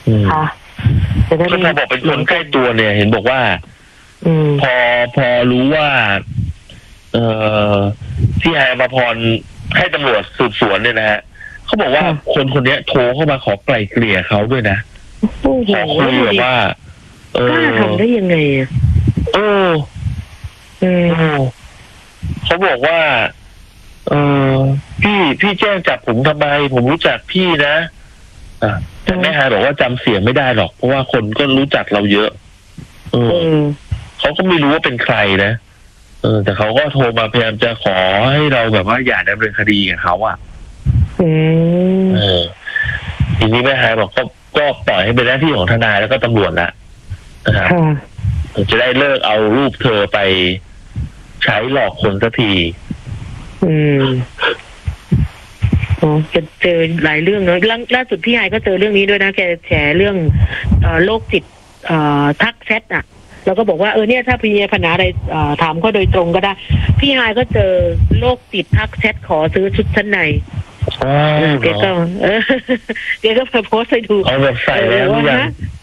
ค่ะแต่ถ้าบอกเป็นคนใกล้ตัวเนี่ยเห็นบอกว่าพอรู้ว่าที่ไฮมาพรให้ตำรวจสืบสวนเนี่ยนะฮะเขาบอกว่าคนนี้โทรเข้ามาขอไกล่เกลี่ยเขาด้วยนะขอคุยแบบว่ากล้าทำได้ยังไงเขาบอกว่าพี่แจ้งจับผมทำไมผมรู้จักพี่นะแต่แม่ฮายบอกว่าจำเสียงไม่ได้หรอกเพราะว่าคนก็รู้จักเราเยอะเขาก็ไม่รู้ว่าเป็นใครนะแต่เขาก็โทรมาพยายามจะขอให้เราแบบว่าอย่าดำเนินคดีกับเขาทีนี้แม่ฮายบอกก็ปล่อยให้เป็นหน้าที่ของทนายแล้วก็ตำรวจละนะครับจะได้เลิกเอารูปเธอไปใช้หลอกคนสักทีจะเจอหลายเรื่องเนอะล่าสุดพี่ไฮก็เจอเรื่องนี้ด้วยนะแกแฉเรื่องโรคจิตทักแชทอ่ะแล้วก็บอกว่าเนี่ยถ้าพี่ปัญหาอะไรถามเขาโดยตรงก็ได้พี่ไฮก็เจอโรคจิตทักแชทขอซื้อชุดชั้นในแกก็มาโพสให้ดูเอาแบบใส่แล้วนะ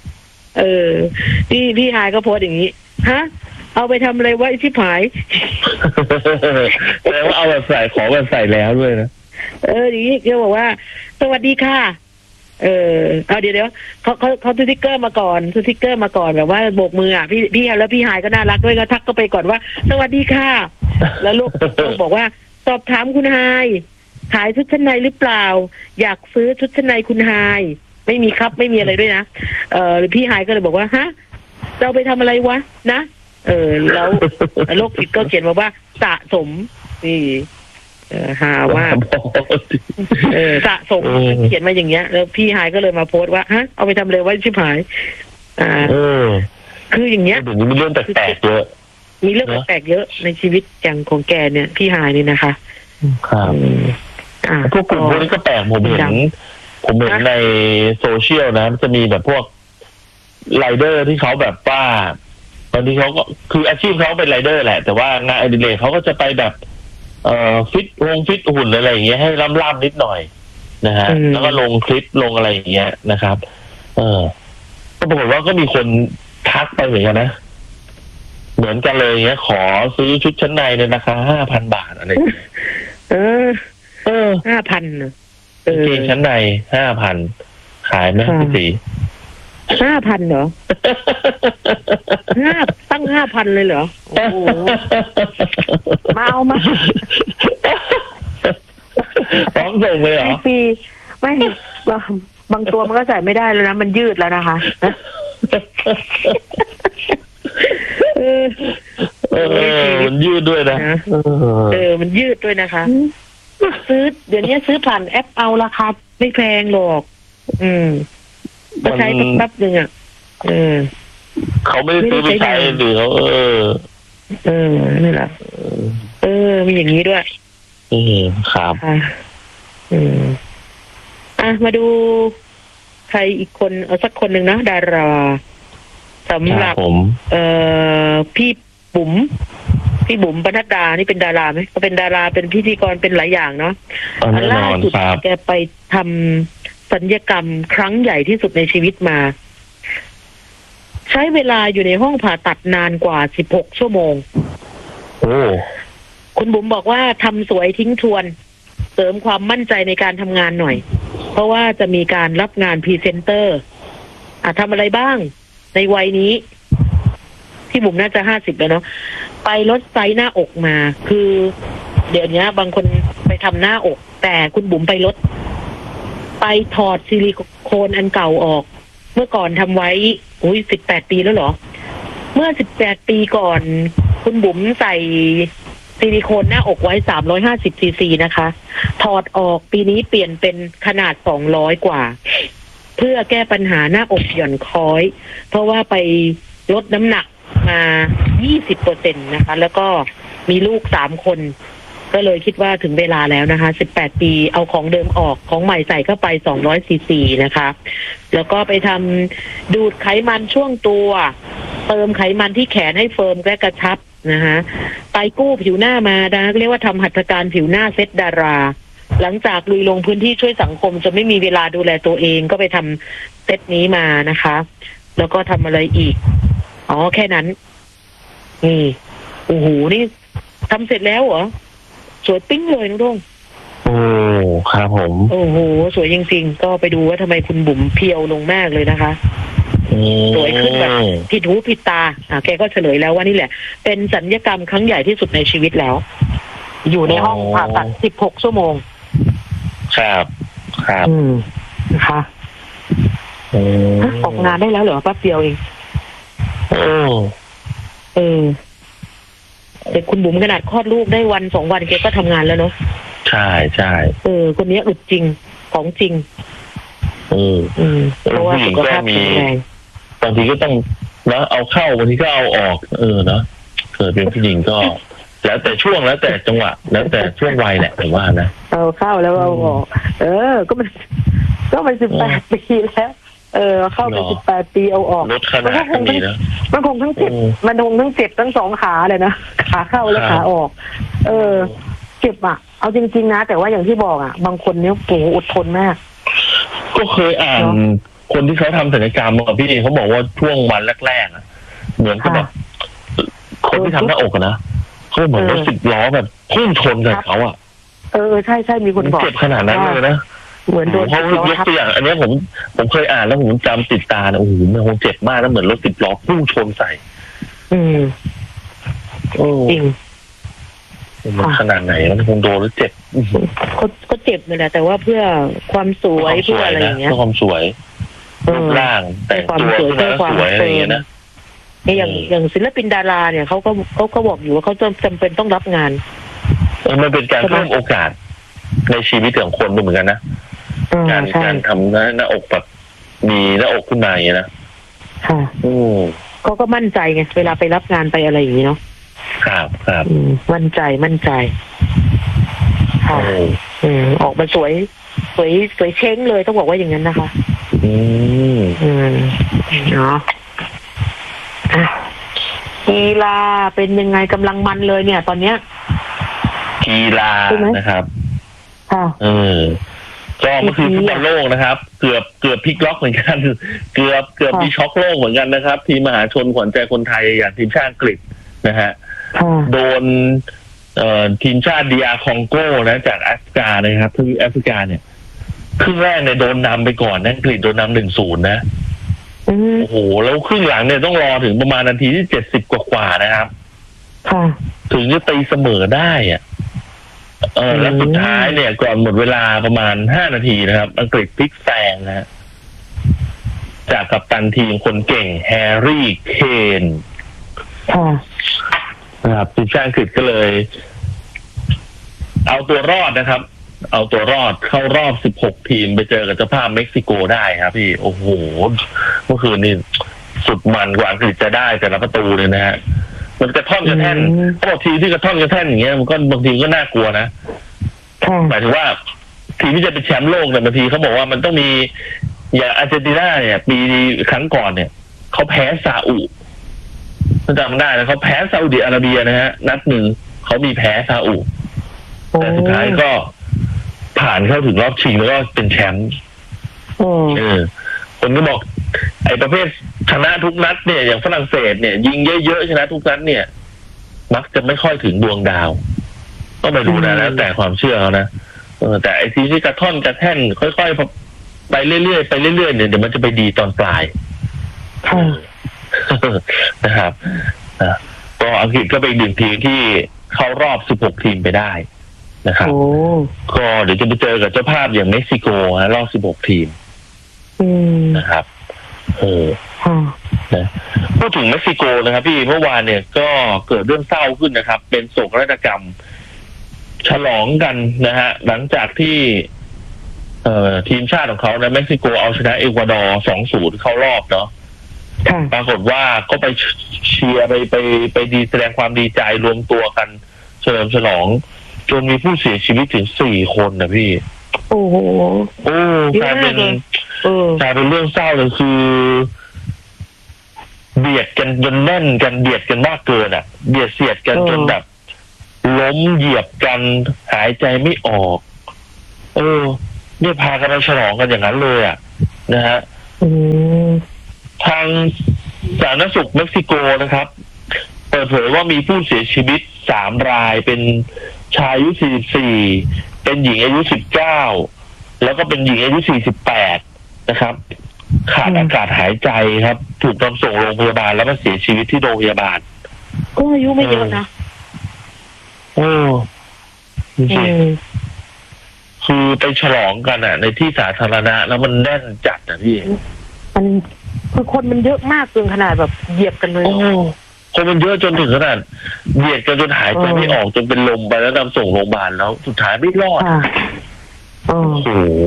พี่ไฮก็โพสอย่างนี้ฮะเอาไปทำอะไรวะไอ้ชิบหายแปลว่าเอาแบบใส่ขอแบบใส่แล้วด้วยนะอย่างนี้เขาบอกว่าสวัสดีค่ะเอาเดี๋ยวเขาสติ๊กเกอร์มาก่อนแบบว่าโบกมือพี่แล้วพี่ไฮก็น่ารักด้วยก็ทักก็ไปก่อนว่าสวัสดีค่ะแล้วลูกบอกว่าสอบถามคุณไฮขายชุดชั้นในหรือเปล่าอยากซื้อชุดชั้นในคุณไฮไม่มีครับไม่มีอะไรด้วยนะพี่ไฮก็เลยบอกว่าฮะเราไปทำอะไรวะนะแล้วโรคจิตก็เขียนมาว่าสะสมนี่หาว่าสะสมเขียนมาอย่างเงี้ยแล้วพี่ไฮก็เลยมาโพสต์ว่าฮะเอาไปทำเลยว่าชิบหายคืออย่างเงี้ยมีเรื่องแปลกๆเยอะมีเรื่องแปลกๆเยอะในชีวิตอย่างของแกเนี่ยพี่ไฮนี่นะคะครับพวกกลุ่มพวกนี้ก็แปลกผมเห็นในโซเชียลนะจะมีแบบพวกไรเดอร์ที่เขาแบบว่าตอนนี้เขาก็คืออาชีพเขาเป็นไรเดอร์แหละแต่ว่างานอดิเรกเขาก็จะไปแบบฟิตหุ่นอะไรอย่างเงี้ยให้ล่ำๆนิดหน่อยนะฮะแล้วก็ลงคลิปลงอะไรอย่างเงี้ยนะครับก็ปรากฏว่าก็มีคนทักไปเหมือนกันนะเหมือนกันเลยเงี้ยขอซื้อชุดชั้นในในราคา 5,000 บาทอะไร 5,000 เกงชั้นใน 5,000 ขายไหมพี่สี 5,000เหรอตั้ง 5,000 เลยเหรอโอ้โหมาเอามาต้องส่งเลยเหรอฟรีไม่บางตัวมันก็ใส่ไม่ได้แล้วนะมันยืดแล้วนะคะมันยืดด้วยนะมันยืดด้วยนะคะซื้อเดี๋ยวนี้ซื้อผ่านแอปเอาราคาไม่แพงหรอกก็ใช้แป๊บนึงเขาไม่ได้ซื้อไปใช้หรือเขานี่แหละมีอย่างนี้ด้วยครับมาดูใครอีกคนเอาสักคนหนึ่งนะดาราสำหรับพี่บุ๋มปนัดดานี่เป็นดาราไหมก็เป็นดาราเป็นพิธีกรเป็นหลายอย่างเนาะล่าสุดแกไปทำศัลยกรรมครั้งใหญ่ที่สุดในชีวิตมาใช้เวลาอยู่ในห้องผ่าตัดนานกว่า16 ชั่วโมงคุณบุ๋มบอกว่าทำสวยทิ้งทวนเสริมความมั่นใจในการทำงานหน่อยเพราะว่าจะมีการรับงานพรีเซนเตอร์ทำอะไรบ้างในวัยนี้พี่บุ๋มน่าจะ50แล้วเนาะไปลดไซส์หน้าอกมาคือเดี๋ยวนี้บางคนไปทำหน้าอกแต่คุณบุ๋มไปลดไปถอดซิลิโคนอันเก่าออกเมื่อก่อนทำไว้18 ปีแล้วเหรอเมื่อ18 ปีก่อนคุณบุ๋มใส่ซิลิโคนหน้าอกไว้350 ซีซีนะคะถอดออกปีนี้เปลี่ยนเป็นขนาด200 กว่าเพื่อแก้ปัญหาหน้าอกหย่อนคล้อยเพราะว่าไปลดน้ำหนักมา 20% นะคะแล้วก็มีลูก3 คนก็เลยคิดว่าถึงเวลาแล้วนะคะ18 ปีเอาของเดิมออกของใหม่ใส่เข้าไป200 ซีซีนะคะแล้วก็ไปทำดูดไขมันช่วงตัวเติมไขมันที่แขนให้เฟิร์มและกระชับนะคะไปกู้ผิวหน้ามานะเรียกว่าทำหัตถการผิวหน้าเซตดาราหลังจากลุยลงพื้นที่ช่วยสังคมจะไม่มีเวลาดูแลตัวเองก็ไปทำเซตนี้มานะคะ แล้วก็ทำอะไรอีกอ๋อแค่นั้นนี่โอ้โหนี่ทำเสร็จแล้วเหรอสวยปิ้งเลยน้องดงโอ้ครับผมโอ้โหสวยจริงๆก็ไปดูว่าทำไมคุณบุ๋มเพียวลงมากเลยนะคะสวยขึ้นแบบผิดหูผิดตาแกก็เฉลยแล้วว่านี่แหละเป็นศัลยกรรมครั้งใหญ่ที่สุดในชีวิตแล้วอยู่ในห้องผ่าตัด16 ชั่วโมงครับครับนะคะออกงานได้แล้วเหรอแป๊บเดียวเองแต่คุณบุ๋มขนาดคลอดลูกได้วัน2 วันแกก็ทำงานแล้วเนาะใช่ใช่คนนี้อึดจริงของจริงเพราะว่าสุขภาพแข็งแรงบางทีก็ต้องนะเอาเข้าบางทีก็เอาออกเนาะเกิดเป็นผู้หญิงก็แล้วแต่ช่วงแล้วแต่จังหวะแล้วแต่ช่วงวัยแหละผมว่านะเอาเข้าแล้วเอาออกก็มัน18 ปีแล้วเข้าไป18 ปีเอาออกลดขนาดนี้นะมันคงทั้งเจ็บทั้ง2 ขาเลยนะขาเข้าและขาออกเจ็บอ่ะเอาจริงๆนะแต่ว่าอย่างที่บอกอ่ะบางคนเนี่ยโหอดทนมากก็เคยอ่านคนที่เขาทำศัลยกรรมกับพี่เขาบอกว่าช่วงวันแรกๆอ่ะเหมือนกับแบบคนที่ทำหน้าอกนะเขาเหมือนรถ10 ล้อแบบพุ่งชนกับเขาอ่ะใช่มีคนบอกเจ็บขนาดนั้นเลยนะเหมือนโดนเขายกตัวอย่างอันนี้ผมเคยอ่านแล้วผมจำติดตาโอ้โหมันคงเจ็บมากแล้วเหมือนรถ10 ล้อพุ่งชนใส่จริงมันขนาดไหนมันคงโดนแล้วเจ็บก็เจ็บเลยแหละแต่ว่าเพื่อความสวยเพื่ออะไรอย่างเงี้ยเพื่อความสวยรูปร่างแต่งตัวเพื่อความสวยอะไรอย่างเงี้ยนะอย่างศิลปินดาราเนี่ยเขาก็บอกอยู่ว่าเขาจำเป็นต้องรับงานมันเป็นการเพิ่มโอกาสในชีวิตของคนด้วยเหมือนกันนะการทำหน้าอกแบบมีหน้าอกขึ้นมาอย่างเงี้ยนะค่ะเขาก็มั่นใจไงเวลาไปรับงานไปอะไรอย่างนี้เนาะครับมั่นใจค่ะออกมาสวยเช้งเลยต้องบอกว่าอย่างนั้นนะคะเนาะกีฬาเป็นยังไงกำลังมันเลยเนี่ยตอนเนี้ยกีฬานะครับก็เมื่อคืนฟุตบอลโลกนะครับเกือบพลิกล็อกเหมือนกันเกือบมีช็อกโลกเหมือนกันนะครับทีมมหาชนขวัญใจคนไทยอย่างทีมชาติอังกฤษนะฮะโดนทีมชาติดีอาร์คองโกนะจากแอฟริกานะครับที่แอฟริกาเนี่ยครึ่งแรกเนี่ยโดนนำไปก่อนอังกฤษโดนนำ 1-0 นะโอ้โหแล้วครึ่งหลังเนี่ยต้องรอถึงประมาณนาทีที่70 กว่านะครับถึงจะตีเสมอได้อ่ะแล้วสุดท้ายเนี่ยก่อนหมดเวลาประมาณ5 นาทีนะครับอังกฤษพลิกแซงนะฮะจากกัปตันทีมคนเก่งแฮร์รี่เคนนะครับทีมชาติอังกฤษก็เลยเอาตัวรอดนะครับเอาตัวรอดเข้ารอบ16 ทีมไปเจอกับเจ้าภาพเม็กซิโกได้ครับพี่โอ้โหเมื่อคืนนี้สุดมันกว่าอังกฤษจะได้แต่ละประตูเลยนะฮะมันกระท่อนกระแท่นเขาบอกทีที่กระท่อนกระแท่นอย่างเงี้ยมันก็บางทีก็น่ากลัวนะหมายถึงว่าทีมที่จะเป็นแชมป์โลกเนี่ยบางทีเขาบอกว่ามันต้องมีอย่างอาร์เจนตินาเนี่ยปีครั้งก่อนเนี่ยเขาแพ้ซาอุจำได้นะเขาแพ้ซาอุดิอาระเบียนะฮะนัดหนึ่งเขามีแพ้ซาอุแต่สุดท้ายก็ผ่านเข้าถึงรอบชิงแล้วก็เป็นแชมป์คนก็บอกไอ้ประเภทชนะทุกนัดเนี่ยอย่างฝรั่งเศสเนี่ยยิงเยอะๆชนะทุกนัดเนี่ยมักจะไม่ค่อยถึงดวงดาวต้องไปดูนะแล้วแต่ความเชื่อเขานะแต่ไอ้ทีที่กระท่อนกระแท่นค่อยๆไปเรื่อยๆไปเรื่อยๆเนี่ยเดี๋ยวมันจะไปดีตอนปลายนะครับก็อังกฤษก็เป็น1 ทีมที่เข้ารอบ16 ทีมไปได้นะครับก็เดี๋ยวจะไปเจอกับเจ้าภาพอย่างเม็กซิโกนะรอบ16 ทีมนะครับนะพูดถึงเม็กซิโกนะครับพี่เมื่อวานเนี่ยก็เกิดเรื่องเศร้าขึ้นนะครับเป็นโศกนาฏกรรมฉลองกันนะฮะหลังจากที่ทีมชาติของเขาในเม็กซิโกเอาชนะเอกวาดอร์ 2-0 เข้ารอบเนาะปรากฏว่าก็ไปเชียร์ไปดีแสดงความดีใจรวมตัวกันเฉลิมฉลองจนมีผู้เสียชีวิตถึง4 คนนะพี่โอ้โหกลายเป็นเรื่องเศร้าเลยคือเบียดกันจนแน่นกันเบียดกันมากเกินอ่ะเบียดเสียดกันจนแบบล้มเหยียบกันหายใจไม่ออกเนี่ยพากันไปฉลองกันอย่างนั้นเลยอ่ะนะฮะทางสาธารณสุขเม็กซิโกนะครับเปิดเผยว่ามีผู้เสียชีวิต3 รายเป็นชายอายุ44เป็นหญิงอายุ19แล้วก็เป็นหญิงอายุ48นะครับขาดอากาศหายใจครับถูกนำส่งโรงพยาบาลแล้วก็เสียชีวิตที่โรงพยาบาลก็อายุไม่เยอะนะคือไปฉลองกันอ่ะในที่สาธารณะแล้วมันแน่นจัดอ่ะพี่มันคือคนมันเยอะมากจนขนาดแบบเหยียบกันเลยคนมันเยอะจนถึงขนาดเหยียดกันจนหายใจไม่ออกจนเป็นลมไปแล้วนำส่งโรงพยาบาลแล้วสุดท้ายไม่รอดโอ้โห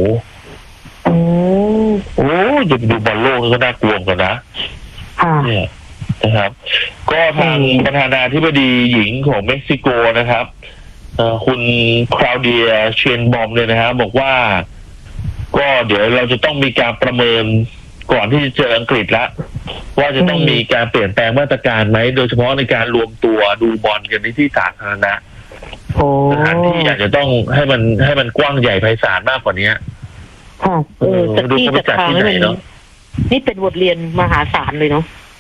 จะไปดูบอลโลกก็น่ากลัวกันนะเนี่ยนะครับก็ทางประธานาธิบดีหญิงของเม็กซิโกนะครับคุณคลาวเดียเชนบอมเลยนะครับบอกว่าก็เดี๋ยวเราจะต้องมีการประเมินก่อนที่จะเจออังกฤษละว่าจะต้องมีการเปลี่ยนแปลงมาตรการไหมโดยเฉพาะในการรวมตัวดูบอลกันในที่สาธารณะสถานที่อาจจะต้องให้มันกว้างใหญ่ไพศาลมากกว่านี้จะดูเขาจัดที่ไหนเนาะนี่เป็นบทเรียนมหาศาลเลยเนาะ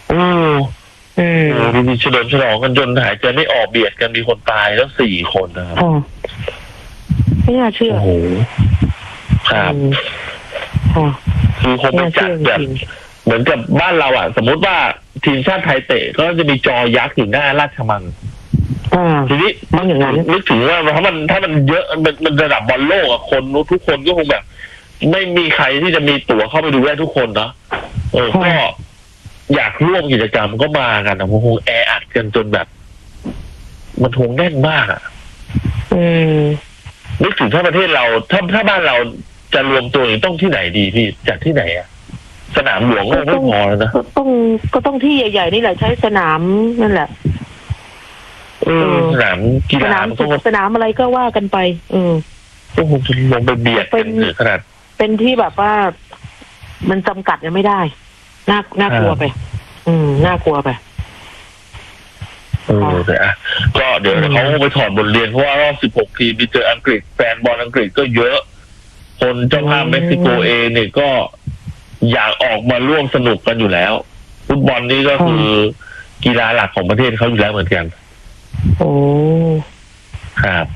มีเฉลิมฉลองกันจนหายใจไม่ออกเบียดกันมีคนตายแล้ว4 คนนะครับไม่น่าเชื่อโอ้โหครับคือคงไปจัดแบบเหมือนกับบ้านเราอ่ะสมมติว่าทีมชาติไทยเตะก็จะมีจอยักษ์อยู่หน้าราชมังทีนี้นึกถึงว่าถ้ามันเยอะมันระดับบอลโลกอ่ะคนทุกคนก็คงแบบไม่มีใครที่จะมีตั๋วเข้าไปดูได้ทุกคนเนาะก็อยากร่วมกิจกรรมก็มากันนะคงแออัดกันจนแบบมันคงแน่นมากอ่ะนึกถึงถ้าประเทศเราถ้าบ้านเราจะรวมตัวอย่างต้องที่ไหนดีพี่จัดที่ไหนอ่ะสนามหลวงก็ไม่พอแล้วนะก็ต้องที่ใหญ่ๆนี่แหละใช้สนามนั่นแหละสนามกีฬาสนามอะไรก็ว่ากันไปก็คงจะลงไปเบียดกันขนาดเป็นที่แบบว่ามันจำกัดยังไม่ได้น่ากลัวไปน่ากลัวไปแต่ก็เดี๋ยวเขาไปถอดบทเรียนเพราะว่ารอบ16 ทีมไปเจออังกฤษแฟนบอลอังกฤษก็เยอะคนเจ้าภาพเม็กซิโกเองเนี่ยก็อยากออกมาร่วมสนุกกันอยู่แล้วฟุตบอลนี่ก็คือกีฬาหลักของประเทศเขาอยู่แล้วเหมือนกันโอ้ครับ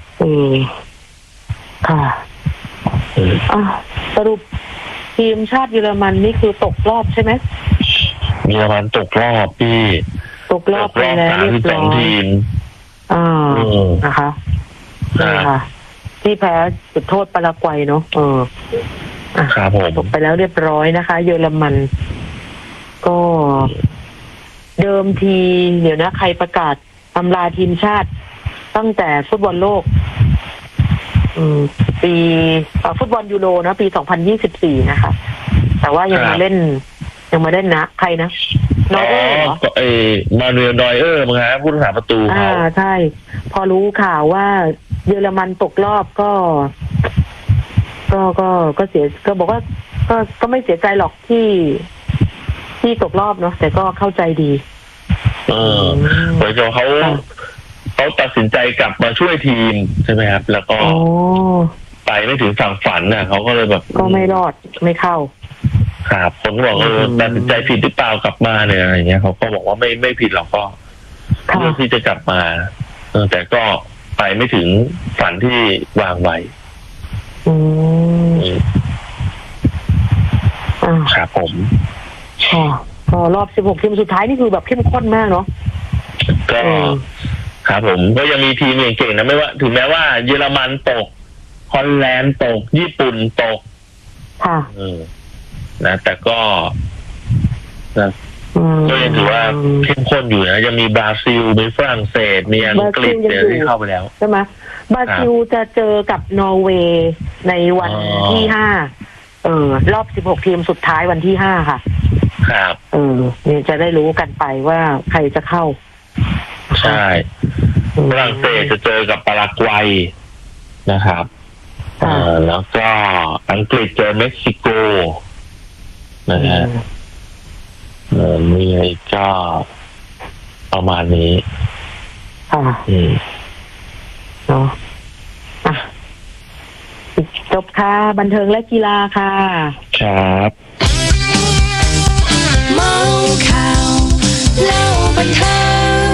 ค่ะสรุปทีมชาติเยอรมันนี่คือตกรอบใช่ไหมเยอรมันตกรอบพี่ตกรอบไปแล้วเรียบร้อยทีมนะคะนี่ค่ะที่แพ้จุดโทษปารากวัยเนาะครับผมตกไปแล้วเรียบร้อยนะคะเยอรมันก็เดิมทีเดี๋ยวนะใครประกาศตำราทีมชาติตั้งแต่ฟุตบอลโลกปีฟุตบอลยูโรนะปี2024นะคะแต่ว่ายังมาเล่นนะใครนะนอยเออร์เหรอมาเรียนนอยเออร์มั้งฮะผู้รักษาประตูเขาใช่พอรู้ข่าวว่าเยอรมันตกรอบก็เสียก็บอกว่าก็ไม่เสียใจหรอกที่ตกรอบเนาะแต่ก็เข้าใจดีเหมือนกับเขาตัดสินใจกลับมาช่วยทีมใช่ไหมครับแล้วก็ไปไม่ถึงฝั่งฝันน่ะเขาก็เลยแบบก็ไม่รอดไม่เข้าครับคนก็บอกตัดสินใจผิดหรือเปล่ากลับมาเนี่ยอะไรเงี้ยเขาก็บอกว่าไม่ผิดหรอกก็เลือกที่จะกลับมาแต่ก็ไปไม่ถึงฝันที่วางไว้ครับผมก็รอบ16 ทีมสุดท้ายนี่คือแบบเข้มข้นมากเนาะก็ครับผมก็ยังมีทีมเก่งๆนะไม่ว่าถึงแม้ว่าเยอรมันตกฮอลแลนด์ตกญี่ปุ่นตกค่ะนะแต่ก็ยังถือว่าเข้มข้นอยู่นะยังมีบราซิลมีฝรั่งเศสมีอังกฤษที่เข้าไปแล้วใช่ไหมบราซิลจะเจอกับนอร์เวย์ในวันที่5รอบ16 ทีมสุดท้ายวันที่5ค่ะครับนี่จะได้รู้กันไปว่าใครจะเข้าใช่ฝรั่งเศสจะเจอกับปารากวัยนะครับแล้วก็อังกฤษเจอเม็กซิโกนะฮะมีอะไรก็ประมาณนี้เนาะจบบค่ะบันเทิงและกีฬาค่ะครับเมาข่าวเล่าบันเทิง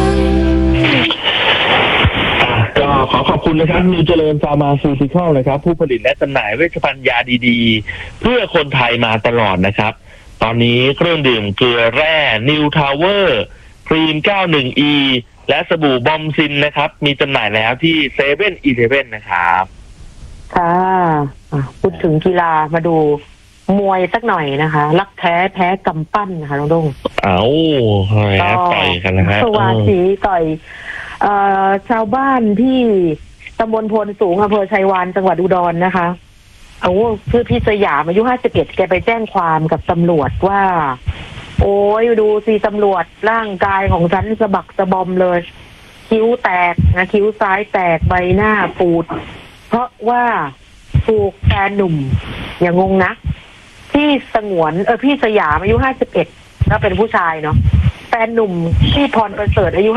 ก็ขอขอบคุณนะครับนิวเจริญฟาร์มาซูติคอลนะครับผู้ผลิตและจำหน่ายเวชภัณฑ์ยาดีๆเพื่อคนไทยมาตลอดนะครับตอนนี้เครื่องดื่มเกลือแร่นิวทาวเวอร์ครีม 91E และสบู่บอมซินนะครับมีจำหน่ายแล้วที่เซเว่นอีเลฟเว่นนะครับค่ะพูดถึงกีฬามาดูมวยสักหน่อยนะคะรักแท้แพ้กำปั้นนะคะน้องดงต่อยกันนะฮะสวัสดีต่อยชาวบ้านที่ตำบลพลสูงอำเภอชัยวานจังหวัดอุดรนะคะคือพี่สยามอายุ51แกไปแจ้งความกับตำรวจว่าโอ้ยดูสิตำรวจร่างกายของฉันสะบักสะบอมเลยคิ้วแตกนะคิ้วซ้ายแตกใบหน้าปูดเพราะว่าถูกแฟนหนุ่มอย่างงงนะพี่สงวนพี่สยามอายุ51ก็เป็นผู้ชายเนาะแฟนหนุ่มพี่พรประเสริฐอายุ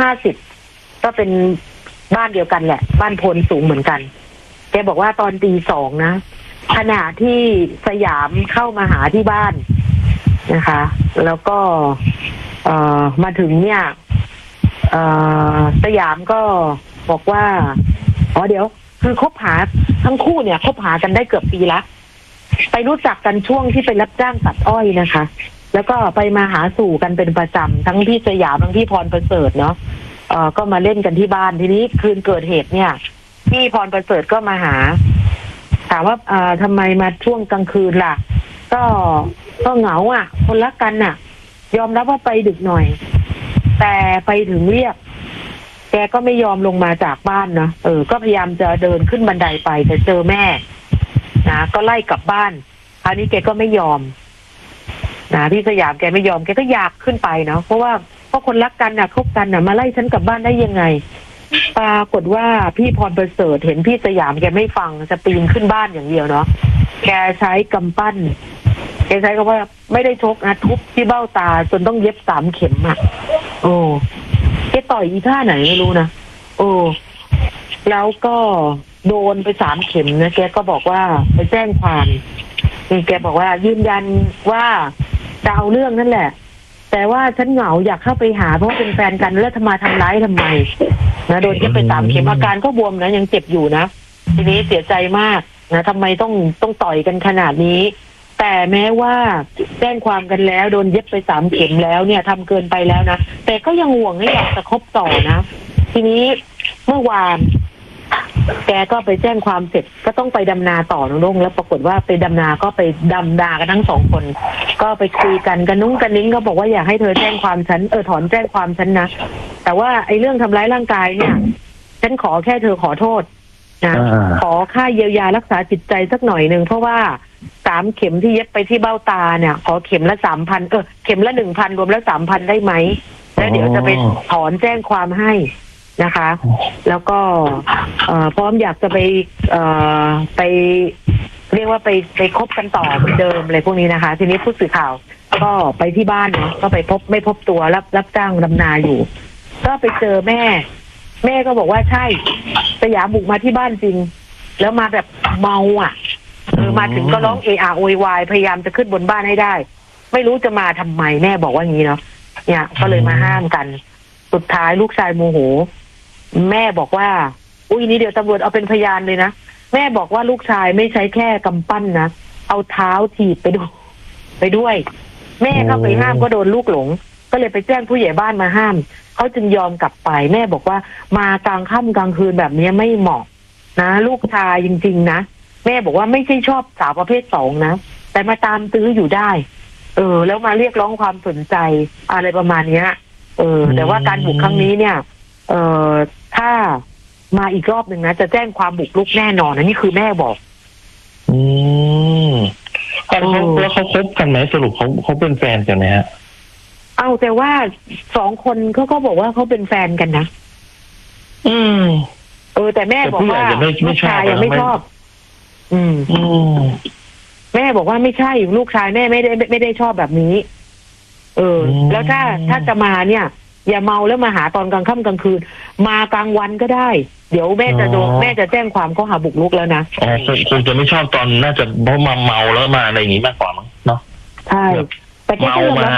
50ก็เป็นบ้านเดียวกันแหละบ้านพลสูงเหมือนกันแกบอกว่าตอนตี 2นะขณะที่สยามเข้ามาหาที่บ้านนะคะแล้วก็มาถึงเนี่ยสยามก็บอกว่าเดี๋ยวคือคบหาทั้งคู่เนี่ยคบหากันได้เกือบปีละไปรู้จักกันช่วงที่ไปรับจ้างตัดอ้อยนะคะแล้วก็ไปมาหาสู่กันเป็นประจำทั้งพี่สยามทั้งพี่พรประเสริฐเนาะก็มาเล่นกันที่บ้านทีนี้คืนเกิดเหตุเนี่ยพี่พรประเสริฐก็มาหาถามว่าทำไมมาช่วงกลางคืนล่ะก็เหงาคนรักกันยอมรับว่าไปดึกหน่อยแต่ไปถึงเรียกแกก็ไม่ยอมลงมาจากบ้านนะก็พยายามจะเดินขึ้นบันไดไปแต่เจอแม่นะก็ไล่กลับบ้านคราวนี้แกก็ไม่ยอมนะพี่สยามแกไม่ยอมแกก็อยากขึ้นไปเนาะเพราะคนรักกันคบกันมาไล่ฉันกลับบ้านได้ยังไงปรากฏว่าพี่พรประเสริฐเห็นพี่สยามแกไม่ฟังจะปีนขึ้นบ้านอย่างเดียวเนาะแกใช้กำปั้นแกใช้คำว่าไม่ได้ชกนะทุบที่เบ้าตาจนต้องเย็บ3 เข็มแกต่อยอีท่าไหนไม่รู้นะแล้วก็โดนไป3 เข็มนะแกก็บอกว่าไปแจ้งความแกบอกว่ายืนยันว่าจะเอาเรื่องนั่นแหละแต่ว่าฉันเหงาอยากเข้าไปหาเพราะเป็นแฟนกันแล้วทำร้ายทำไมนะโดนเย็บไป3 เข็มอาการก็บวมนะยังเจ็บอยู่นะทีนี้เสียใจมากนะทำไมต้องต่อยกันขนาดนี้แต่แม้ว่าแจ้งความกันแล้วโดนเย็บไป3 เข็มแล้วเนี่ยทำเกินไปแล้วนะแต่ก็ยังห่วงให้อยากจะคบต่อนะทีนี้เมื่อวานแกก็ไปแจ้งความเสร็จก็ต้องไปดำนาต่อน้องแล้วปรากฏว่าไปดำนาก็ไปดำนากันทั้ง2 คนก็ไปคุยกันนุ้งกันนิ้งก็บอกว่าอยากให้เธอแจ้งความฉันถอนแจ้งความฉันนะแต่ว่าไอ้เรื่องทำร้ายร่างกายเนี่ยฉันขอแค่เธอขอโทษนะขอค่าเยียวยารักษาจิตใจสักหน่อยนึงเพราะว่า3 เข็มที่เย็บไปที่เบ้าตาเนี่ยขอเข็มละ 3,000 เข็มละ 1,000 รวมแล้ว 3,000 ได้ไหมแล้วเดี๋ยวจะไปถอนแจ้งความให้นะคะแล้วก็พร้อมอยากจะไปเรียกว่าไปคบกันต่อเหมือนเดิมอะไรพวกนี้นะคะทีนี้ผู้สื่อข่าวก็ไปที่บ้านเนาะก็ไปไม่พบตัวรับจ้างดำนาอยู่ก็ไปเจอแม่ก็บอกว่าใช่สยามบุกมาที่บ้านจริงแล้วมาแบบเมามาถึงก็ร้องโวยวายพยายามจะขึ้นบนบ้านให้ได้ไม่รู้จะมาทำไมแม่บอกว่างี้เนาะเนี่ยก็เลยมาห้ามกันสุดท้ายลูกชายโมโหแม่บอกว่านี่เดี๋ยวตำรวจเอาเป็นพยานเลยนะแม่บอกว่าลูกชายไม่ใช้แค่กำปั้นนะเอาเท้าถีบไปด้วยแม่เข้าไปห้ามก็โดนลูกหลงก็เลยไปแจ้งผู้ใหญ่บ้านมาห้ามเขาจึงยอมกลับไปแม่บอกว่ามากลางค่ำกลางคืนแบบนี้ไม่เหมาะนะลูกชายจริงๆนะแม่บอกว่าไม่ใช่ชอบสาวประเภท2นะแต่มาตามตื้ออยู่ได้แล้วมาเรียกร้องความสนใจอะไรประมาณนี้แต่ว่าการบุกครั้งนี้เนี่ยถ้ามาอีกรอบหนึ่งนะจะแจ้งความบุกรุกแน่นอนนะนี่คือแม่บอกแล้วเขาคบกันไหมสรุปเขาเป็นแฟนกันไหมฮะแต่ว่า2 คนเขาก็บอกว่าเขาเป็นแฟนกันนะแต่แม่บอกว่าลูกชายยังไม่ชอบแม่บอกว่าไม่ใช่ลูกชายแม่ไม่ได้ชอบแบบนี้แล้วถ้าจะมาเนี่ยอย่าเมาแล้วมาหาตอนกลางค่ำกลางคืนมากลางวันก็ได้เดี๋ยวแม่จะโดนแม่จะแจ้งความข้อหาบุกรุกแล้วนะอ๋อคงจะไม่ชอบตอนน่าจะเพราะมาเมาแล้วมาอะไรอย่างงี้มากกว่ามั้งเนาะใช่แต่แกก็ยอมรับ